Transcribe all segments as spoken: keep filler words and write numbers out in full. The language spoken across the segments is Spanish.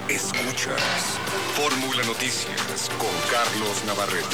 Escuchas Fórmula Noticias con Carlos Navarrete.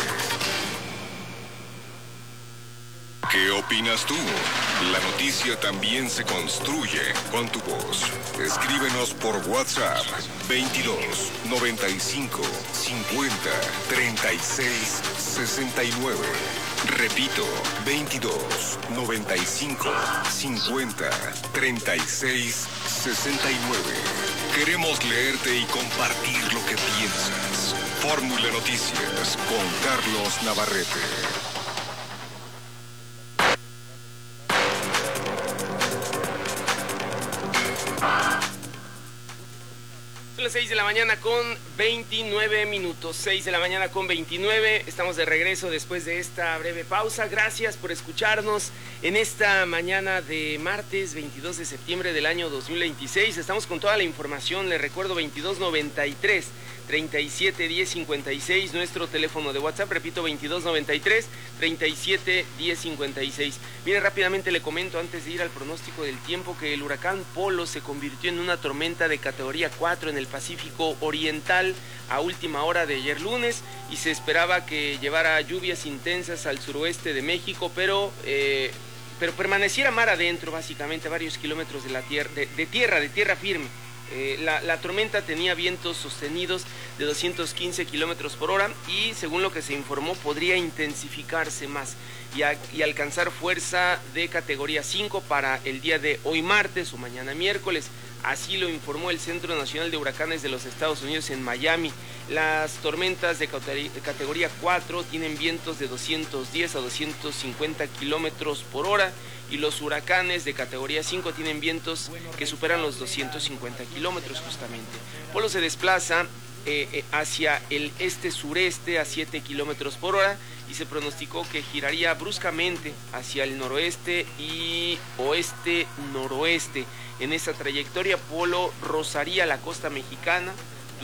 ¿Qué opinas tú? La noticia también se construye con tu voz. Escríbenos por WhatsApp veintidós, noventa y cinco, cincuenta, treinta y seis, sesenta y nueve. Repito, veintidós, noventa y cinco, cincuenta, treinta y seis, sesenta y nueve. Queremos leerte y compartir lo que piensas. Fórmula Noticias con Carlos Navarrete. Son las seis de la mañana con veintinueve minutos, seis de la mañana con veintinueve, estamos de regreso después de esta breve pausa. Gracias por escucharnos en esta mañana de martes veintidós de septiembre del año dos mil veintiséis. Estamos con toda la información, les recuerdo veintidós noventa y tres, treinta y siete, diez, cincuenta y seis, nuestro teléfono de WhatsApp, repito, veintidós noventa y tres, treinta y siete, diez, cincuenta y seis. Mire, rápidamente le comento antes de ir al pronóstico del tiempo que el huracán Polo se convirtió en una tormenta de categoría cuatro en el Pacífico Oriental a última hora de ayer lunes y se esperaba que llevara lluvias intensas al suroeste de México, pero eh, pero permaneciera mar adentro, básicamente a varios kilómetros de la tierra, de, de tierra, de tierra firme. Eh, la, la tormenta tenía vientos sostenidos de doscientos quince kilómetros por hora y, según lo que se informó, podría intensificarse más y, a, y alcanzar fuerza de categoría cinco para el día de hoy martes o mañana miércoles. Así lo informó el Centro Nacional de Huracanes de los Estados Unidos en Miami. Las tormentas de categoría cuatro tienen vientos de doscientos diez a doscientos cincuenta kilómetros por hora y los huracanes de categoría cinco tienen vientos que superan los doscientos cincuenta kilómetros justamente. Polo se desplaza eh, eh, hacia el este-sureste a siete kilómetros por hora y se pronosticó que giraría bruscamente hacia el noroeste y oeste-noroeste. En esa trayectoria, Polo rozaría la costa mexicana